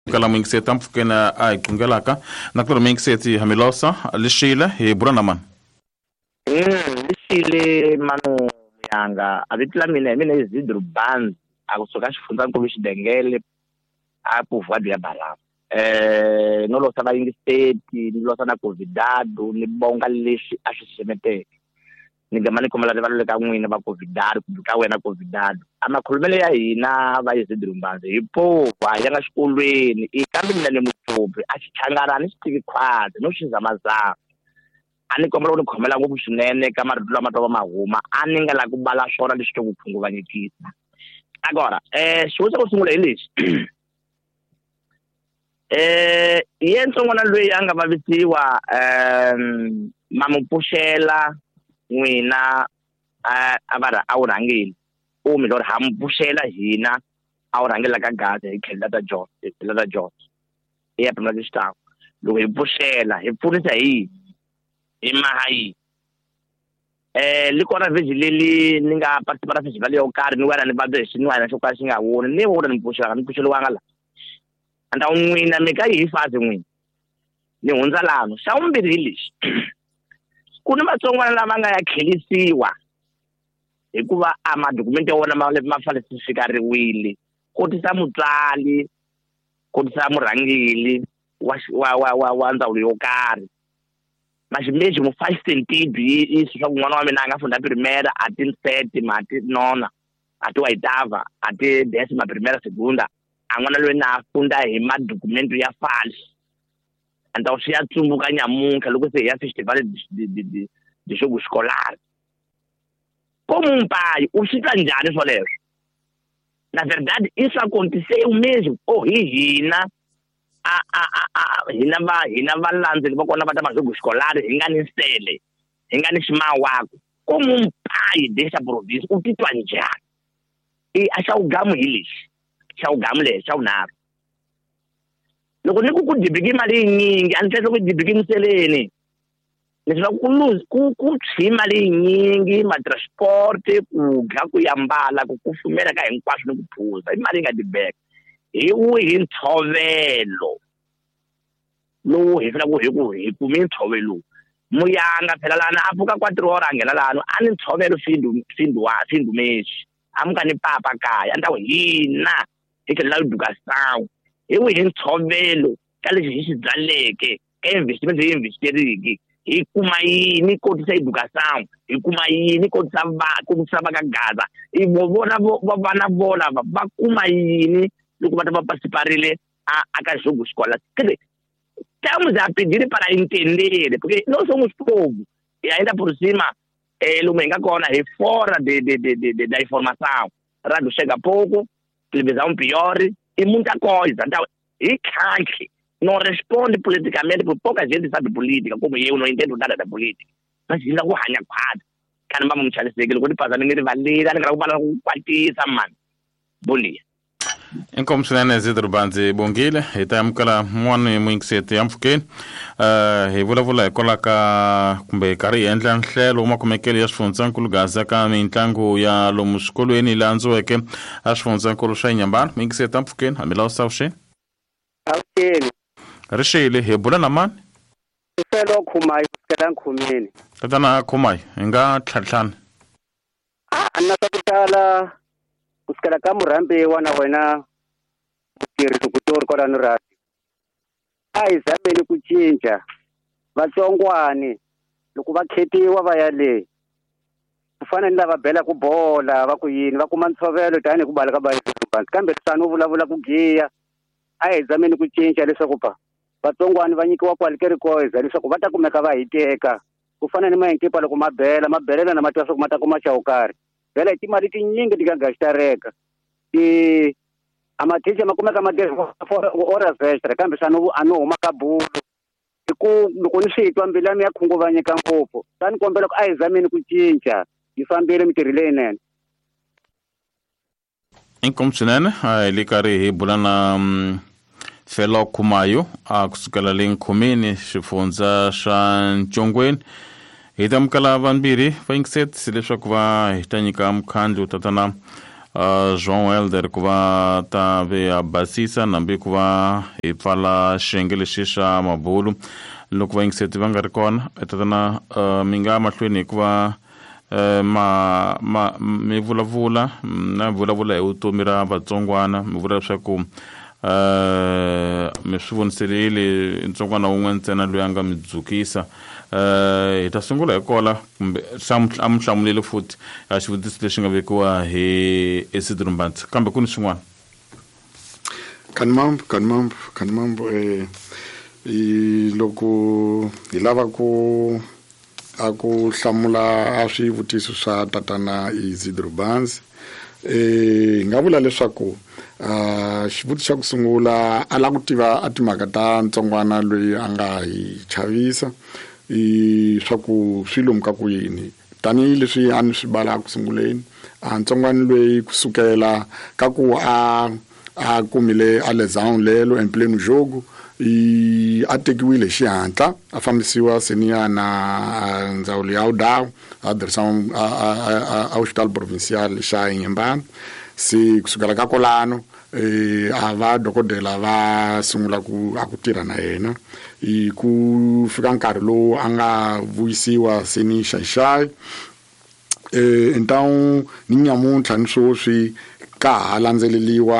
kala mingse tampukena ai kungelaka nakula mingse hamilosa lishile e burana man lishile manu yanga abitla mina izidru band akusoka xifundza nkulu xidengele apo vwadi ya bala no lo sala ingi state ni lo sana covidado ni bonga lexi a xi xemeteke ni gamani komela le valeka n'wina va covidado ka wena covidado amakhulumelo ya hina va izidru band hipo va ya nga xikolweni i kambe mina ni mutsopi a xi changarani xi tiki khwati no xi zamazama ani kombela ni khomela ngopfu swinene ka marito lama to va mahuma a ni nga la ku bala swona leswi to ku khunguvanyekisa agora xivutiso xo sungula hi lexi yensongwana loyi a nga vavisiwa mamupuxela n'wina a va a wu rhangile u mi lori ha mupuxela hina a wu rhangela ka gaza hi khela ta George ya pimela xitavu loko hi puxela hi pfunisa hi mahayi likona vhiki leli ni nga participate festival yo karhi ni wena ni va byi xin'wana xo ka xi nga woni ni vona ni puxeliwanga la anda un'wina mi ka yi fase n'wina ni hundza lano xa vumbirhi lexi ku ni matsongwana lama nga ya khelisiwa hikuva a madokumenti ya wona ma falsifikariwile kotisa mutswali kotisa murhangeli wa ndzawulo yo karhi maximbeji mu 5 centibi isu swa n'wana wa mina a nga funda primera a ti 7 ma ti nona a ti waitava a ti 10 ma primera segunda a n'wana loyi na funda hi madokumento ya falsi anta swi ya tsumbuka nyamuntlha loko se ya festival di xogu xikolari komumpayi u swi twa njhani swoleswo na verdade isso aconteceu mesmo hi hina hina valandzeli va kona va ta mazhogu xikolari hi nga ni nsele hi nga ni ximawako komumpayi dexa province u titwa njhani a xa ugamu hi lexi xa ugamu lexi xa unharhu loko ni ku dibiki mali yinyingi a ni tlhela ku dibiki museleni leswi ku tshwi mali yinyingi matransport ku dya ku yambala ku kufumela ka hinkwaswo ni ku phuza i mali yi nga dibeka hi wihi ntshovelo lowu hi faneleke hi kumi ntshovelo muyanga phela lana a pfuka 4 hora a nghena lano a ni ntshovelo findu mexi a muka ni papa kaya andawu hina hi tlhela educação hi wihi ntshovelo ka lexi hi xi byaleke ka investment leyi investeriki hi kuma yini kotisa educação hi kuma yini kotisa va ka gaza hi vona vana vona va kuma yini loko va ta va participarile a ka jogo escola estamos a pedir para entender porque nós somos povo e ainda por cima lumenga kona é fora da informação rádio chega pouco televisão pior e muita coisa então e canque não responde politicamente porque pouca gente sabe política como eu não entendo nada da política mas ainda o hanya quadro kana mama mchaliseke loko ni phazana ni rivalera ni nga ku bala ku kwatisa man bolia Inkom swinene Izidru Band bongile hi ta amukela mwani mwingiseti ya Mfukeni hi vulavula hikolaka kumbe karhi endla nhlelo ma kumekeli ya Xifundzhankulu Gaza ka mitlangu ya lomu xikolweni landziweke a Xifundzhankulu xa Inyambane mwingiseti ya Mfukeni hamilawu sawuxeni awukeni rixile hi bula na mani selo Khumayi kusukela Nkhumeni tatana Khumayi hi nga tlhantlhana na ta kutala kusukela ka Murambiwa na wena mutirhi kutori kwalano rati a hi zameni ku cinca vatsongwani loko va khetiwa va ya le ku fana ni lava bela ku bola va ku yini va kuma ntshovelo tani ku bala ka bayisikbansi kambe sanu vulavula ku giya a hi zameni ku cinca leswaku vatsongwani va nyikiwa quality koiza leswaku va ta kumeka va hiteka ku fana ni mayenkipa loko mabelela na matwa swa ku mata kuma chawukari vela timali tinyingi ti nga gashitareka amaticha makumeka horas extra kambe sano ano huma ka bulu loko ni swi twa mbilani ya khunguvanyeka ngopfu tani kombela ku a hi zameni ku cinca yi fambile mitirhi leyinene inkom swinene hi le karhi hi bula na Felo Khumayi a kusukela le Nkhumeni xifundza xa Nchongweni hi ta amukela vambirhi va yingiseti leswaku va hi ta nyika mukhandlu tatana João Helder ku va ta ve a basisa nambi ku va hi pfala xiyenge lexi xa mabulu loko va yingiseti va nga ri kona tatana mi nga mahlweni hikuva mi vulavula na vulavula hi vutomi ra vatsongwana mi vula leswaku mi swi voniserile ntsongwana wun'we ntsena loyi a nga mi dzukisa hi ta sungula hi kola kumbe a mi hlamuleli futhi a xivutiso lexi nga vekiwa hi Isidro Mbansi kambe ku ni swin'wana kanimambo loko hi lava ku hlamula a swivutiso swa tatana Isidro Mbansi hi nga vula leswaku xivutiso xa ku sungula a la ku tiva a timhaka ta ntsongwana loyi a nga hi chavisa swa ku swi lomu ka ku yini tanihileswi a ni swi bala ku sunguleni a ntsongwana loyi kusukela ka ku a kumile alezão lelo en pleno jogo a tekiwile xihatla a fambisiwa seniya na ndzawulo ya UDAW a direção a hospital provincial xa Inhambane se kusukela ka kolano a va dokodela va sungula ku tirha na yena ku fika nkarhi lowu a nga vuyisiwa seni Xai então ni nyamuntlha ni swoswi ka ha landzeleliwa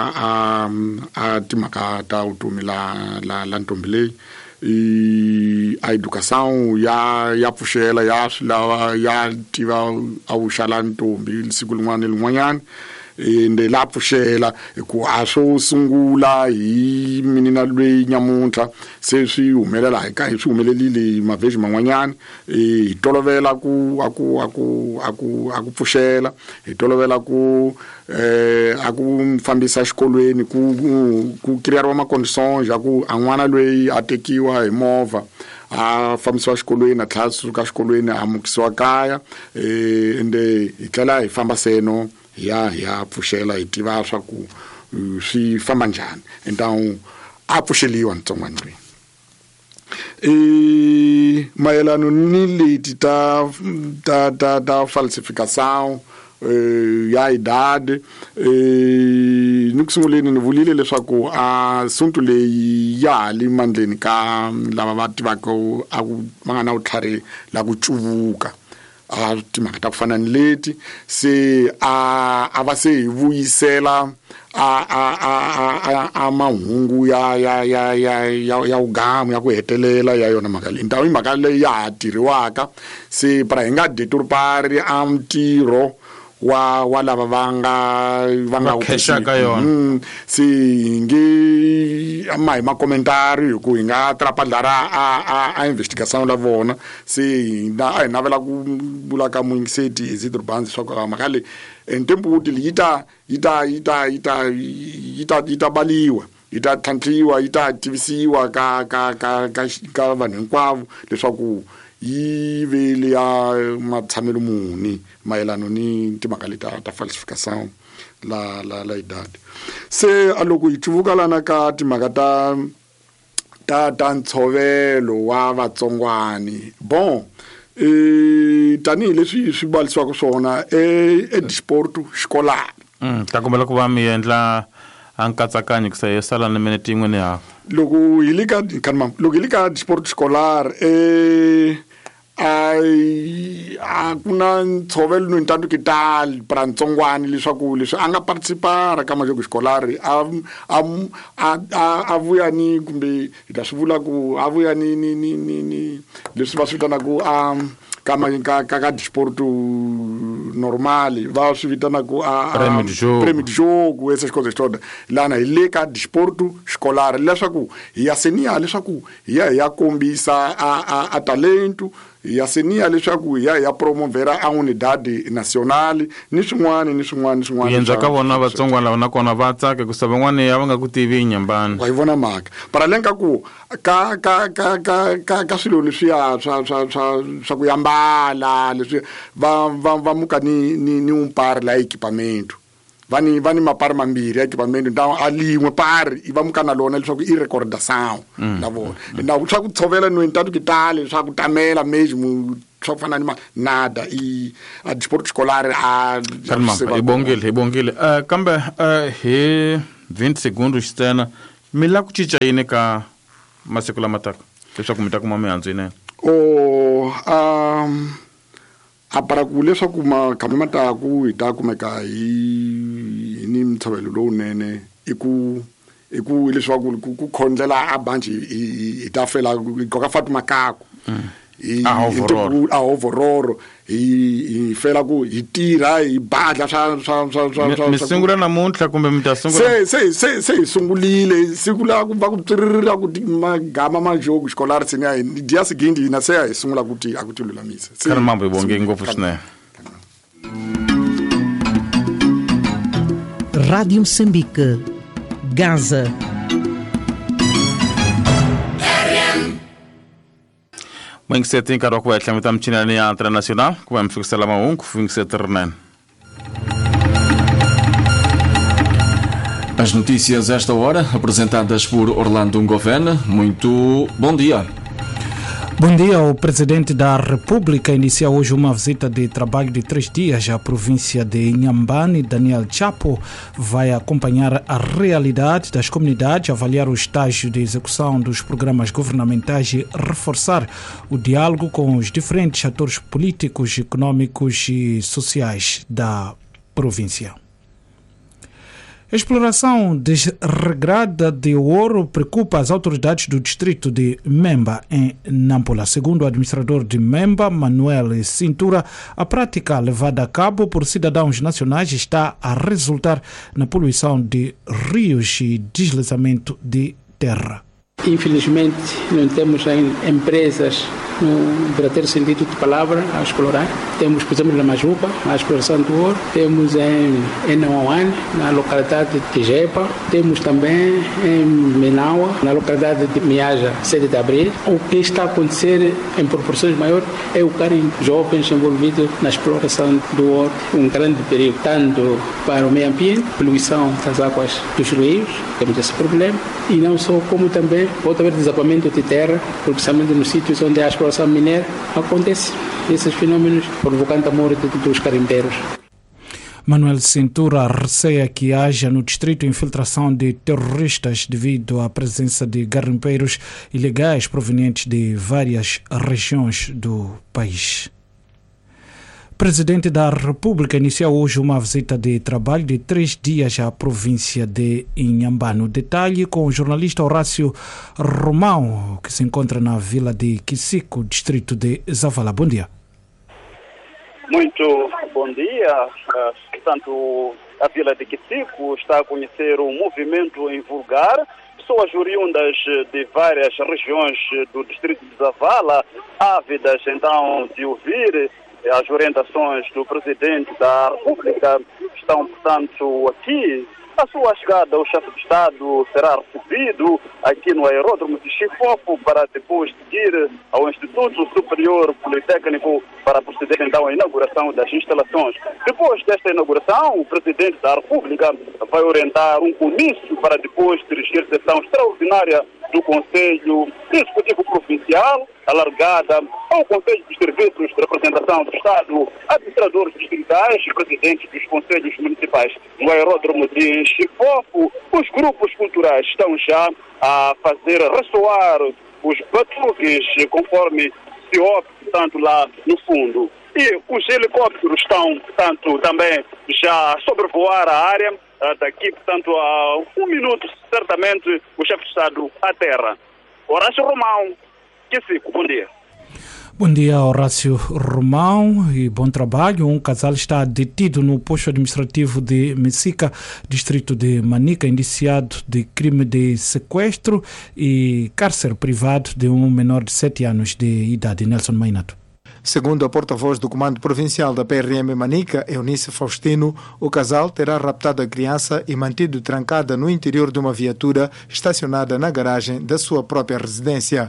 a timhaka ta vutomi la ntombi leyi a educação ya pfuxela ya swi lava ya tiva a vuxala ntombi siku lin'wana ni lin'wanyana ende la pfuxela ku a swo sungula hi minina lweyi nyamuntlha se swi humelela hi swi humelelile mavhesi man'wanyana hi tolovela ku pfuxela hi tolovela ku ku fambisa xikolweni ku kiriyariwa macondições ya ku a n'wana lweyi a tekiwa hi movha a fambisiwa xikolweni a tlhela suka xikolweni a mukisiwa kaya ende hi tlhela hi famba seno ya pfuxela hi tiva swa ku swi famba njhani então a pfuxeliwa ntsongwana lweyi mayelano ni leti ta falsificação ya idade ni ku sunguleni ni vulile leswaku suntu leyi ya hali mandleni ka lava va tivaka va nga na vutlhari la ku cuvuka timhaka ta ku fana ni leti se a va se hi vuyisela a mahungu ya ugamu ya ku hetelela ya yona mhaka leyi ndhawu hi mhaka leyi ya ha tirhiwaka se para hi nga deturpari a ntirho wa lava va nga khexaka yona se nge hi makomentari hi ku hi nga trapadlara a investigation la vona se hi navela ku vula ka muingiseti Isidro Mbansi swa ku mhaka leyi entembuti yi ta baliwa yi ta tlhantlhiwa yi ta tivisiwa ka vanhu hinkwavo leswaku yi vele ya matshamelo muni mayelano ni timhaka leti ta falsificação la idade se a loko hi cuvuka lana ka timhaka ta ntshovelo wa vatsongwani bon tanihileswi swi balisiwaka swona disporto xikolari ta kombela ku va mi endla a nkatsakanyo ku sa sala ni minute yin'we ni hafa loko hi le ka disporto xikolari a ku na ntshovelo no ntanto kitali para ntsongwani leswi a nga participara ka majoko xikolari a vuya ni kumbe hi ta swi vula ku a vuya ni leswi va swi vitanaku ka disporto normali va swi vitanaku premi di jogo ese xikoze xitoda lana hi le ka disporto xikolari leswaku hi ya seniya leswaku hi ya kombisa a talento ya seniya leswaku ya promovera a unidade nacional ni swin'wana yenza ka vona vatsongwana lava nakona va tsaka ku sa van'wana ya va nga ku tivi Nyambani wa yivona mhaka paralenka ku ka swilo leswiya swa ku yambala leswi va muka ni umpari la equipamento vani mapari mambirhi ya equipamento ndawu alin'we pari va muka na lona leswaku i recordação na vona ndawu swa ku tshovela no intatu kitale swa ku tamela meji só fanani nada e a desporto escolar calma e bongile kambe he 20 segundos stena mila kuchicha ine ka masekula mataka leswaku mi ta kuma mihandzu yinene a para ku leswaku makhame mataku hi ta kumeka hi ni mitshovelo lowunene i ku leswaku ku khondlela a banji hi ta fela hi qoka Fatima Kaku a hovororo hi fela ku hi tirha hi badla swa mi sungula namuntlha kumbe mi ta sungula se hi sungulile siku la ku va ku tsirira ku magama majogo xikolari sini ya hi dia sigindi hina se hi sungula ku ti lulamisa kana mambo hi bonge ngopfu swinene. Rádio Moçambique, Gaza. Mwingiseti nkarhi ku hehla mita michinani ya international ku va mi fikisela mahungu Mwingiseti rinene. As notícias a esta hora, apresentadas por Orlando Ngovene. Muito bom dia. Bom dia. O presidente da República inicia hoje uma visita de trabalho de 3 dias à província de Inhambane. Daniel Chapo vai acompanhar a realidade das comunidades, avaliar o estágio de execução dos programas governamentais e reforçar o diálogo com os diferentes atores políticos, econômicos e sociais da província. A exploração desregrada de ouro preocupa as autoridades do distrito de Memba, em Nampula. Segundo o administrador de Memba, Manuel Cintura, a prática levada a cabo por cidadãos nacionais está a resultar na poluição de rios e deslizamento de terra. Infelizmente, não temos ainda empresas no verdadeiro sentido de palavra a explorar. Temos, por exemplo, na Majuba, a exploração do ouro. Temos em Nauane, na localidade de Jepa. Temos também em Menaua, na localidade de Miaja, 7 de abril. O que está a acontecer em proporções maiores é o carinho jovens envolvidos na exploração do ouro. Um grande perigo, tanto para o meio ambiente, poluição das águas dos rios, temos esse problema, e não só, como também pode haver desabamento de terra, principalmente nos sítios onde a exploração mineira acontece. Esses fenômenos provocando a morte dos carimbeiros. Manuel Cintura receia que haja no distrito infiltração de terroristas devido à presença de garimpeiros ilegais provenientes de várias regiões do país. O presidente da República iniciou hoje uma visita de trabalho de 3 dias à província de Inhambane. O detalhe com o jornalista Horácio Romão, que se encontra na vila de Kisico, distrito de Zavala. Bom dia. Muito bom dia. Portanto, a vila de Kisico está a conhecer um movimento em Vulgar. Pessoas oriundas de várias regiões do distrito de Zavala, ávidas então de ouvir as orientações do presidente da República, estão, portanto, aqui. A sua chegada, o chefe de Estado será recebido aqui no aeródromo de Chifofo para depois seguir ao Instituto Superior Politécnico para proceder então à inauguração das instalações. Depois desta inauguração, o presidente da República vai orientar um comício para depois dirigir a sessão extraordinária do Conselho Executivo Provincial, alargada ao Conselho dos Serviços de Representação do Estado, administradores distritais e presidentes dos Conselhos Municipais. No aeródromo de Chifofo, os grupos culturais estão já a fazer ressoar os batuques, conforme se ouve, portanto, lá no fundo. E os helicópteros estão, portanto, também já a sobrevoar a área. Daqui, portanto, a 1 minuto, certamente, o chefe de Estado à terra. Horácio Romão, Kisico, bom dia. Bom dia, Horácio Romão, e bom trabalho. Um casal está detido no posto administrativo de Messica, distrito de Manica, indiciado de crime de sequestro e cárcere privado de um menor de 7 anos de idade. Nelson Mainato. Segundo a porta-voz do Comando Provincial da PRM Manica, Eunice Faustino, o casal terá raptado a criança e mantido trancada no interior de uma viatura estacionada na garagem da sua própria residência.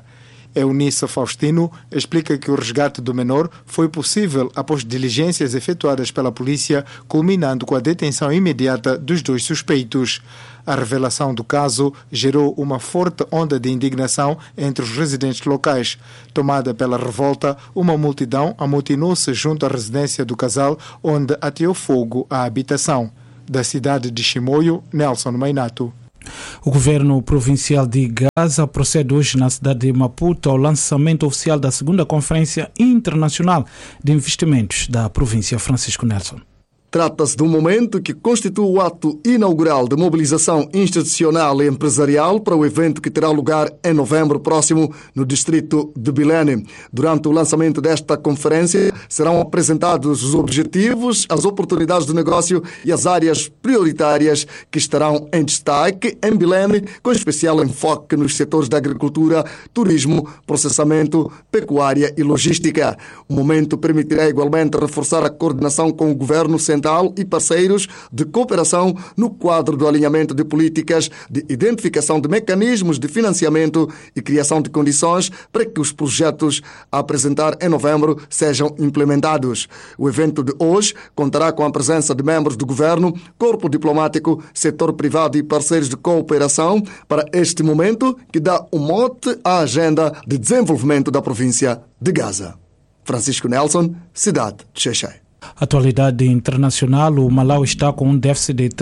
Eunice Faustino explica que o resgate do menor foi possível após diligências efetuadas pela polícia, culminando com a detenção imediata dos 2 suspeitos. A revelação do caso gerou uma forte onda de indignação entre os residentes locais. Tomada pela revolta, uma multidão amotinou-se junto à residência do casal, onde ateou fogo à habitação. Da cidade de Chimoio, Nelson Mainato. O governo provincial de Gaza procede hoje na cidade de Maputo ao lançamento oficial da 2ª Conferência Internacional de Investimentos da província. Francisco Nelson. Trata-se de um momento que constitui o ato inaugural de mobilização institucional e empresarial para o evento que terá lugar em novembro próximo no distrito de Bilene. Durante o lançamento desta conferência serão apresentados os objetivos, as oportunidades de negócio e as áreas prioritárias que estarão em destaque em Bilene, com especial enfoque nos setores da agricultura, turismo, processamento, pecuária e logística. O momento permitirá igualmente reforçar a coordenação com o governo central e parceiros de cooperação no quadro do alinhamento de políticas, de identificação de mecanismos de financiamento e criação de condições para que os projetos a apresentar em novembro sejam implementados. O evento de hoje contará com a presença de membros do governo, corpo diplomático, setor privado e parceiros de cooperação para este momento que dá um mote à agenda de desenvolvimento da província de Gaza. Francisco Nelson, cidade de Xai-Xai. Atualidade internacional, o Malau está com um déficit de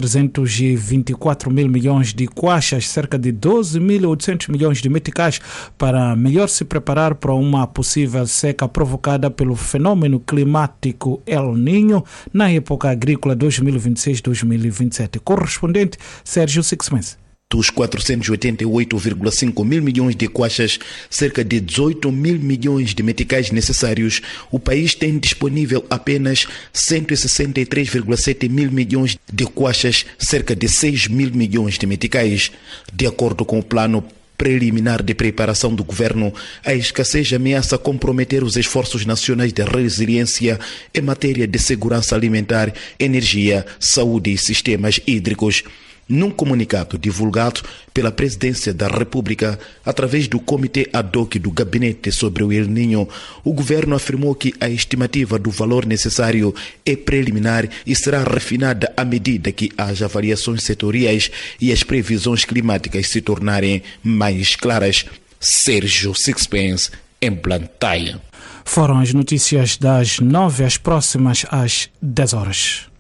324 mil milhões de kwaxas, cerca de 12.800 milhões de meticais, para melhor se preparar para uma possível seca provocada pelo fenômeno climático El Niño na época agrícola 2026-2027. Correspondente Sérgio Sixmens. Dos 488,5 mil milhões de kwaxas, cerca de 18 mil milhões de meticais necessários, o país tem disponível apenas 163,7 mil milhões de kwaxas, cerca de 6 mil milhões de meticais. De acordo com o plano preliminar de preparação do governo, a escassez ameaça comprometer os esforços nacionais de resiliência em matéria de segurança alimentar, energia, saúde e sistemas hídricos. Num comunicado divulgado pela Presidência da República através do Comitê Ad Hoc do Gabinete sobre o El Niño, o governo afirmou que a estimativa do valor necessário é preliminar e será refinada à medida que as avaliações setoriais e as previsões climáticas se tornarem mais claras. Sérgio Sixpence, em Blantyre. Foram as notícias das 9 às próximas às 10 horas.